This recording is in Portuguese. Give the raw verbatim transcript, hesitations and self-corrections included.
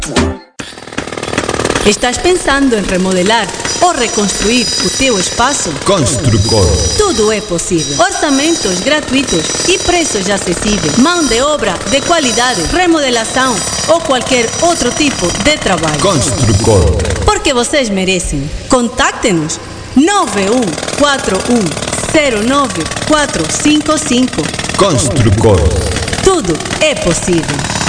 Estás pensando em remodelar ou reconstruir o teu espaço? Construcor. Tudo é possível. Orçamentos gratuitos e preços acessíveis. Mão de obra de qualidade, remodelação ou qualquer outro tipo de trabalho. Construcor. Porque vocês merecem. Contacte-nos nove um quatro um zero nove quatro cinco cinco. Construcor. Tudo é possível.